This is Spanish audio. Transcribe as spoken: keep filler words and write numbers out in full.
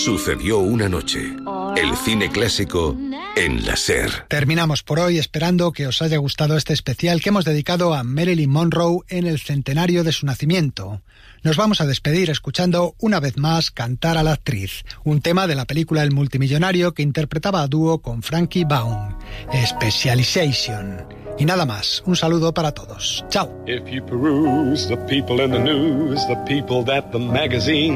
Sucedió una noche. El cine clásico en la SER. Terminamos por hoy esperando que os haya gustado este especial que hemos dedicado a Marilyn Monroe en el centenario de su nacimiento. Nos vamos a despedir escuchando una vez más cantar a la actriz, un tema de la película El multimillonario que interpretaba a dúo con Frankie Baum, Specialization. Y nada más, un saludo para todos. Chao. If you peruse the people in the news, the people that the magazine